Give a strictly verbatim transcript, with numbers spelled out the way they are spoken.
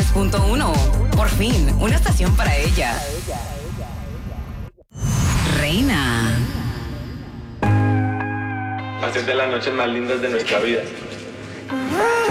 diez punto uno. Por fin, una estación para ella. Reina. Hacer de las noches más lindas de nuestra vida.